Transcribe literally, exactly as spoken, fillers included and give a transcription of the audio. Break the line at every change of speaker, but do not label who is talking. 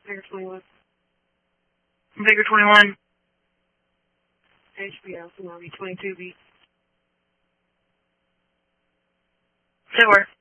Baker twenty-one.
Baker twenty-one.
H B L, twenty-two B.
Say where?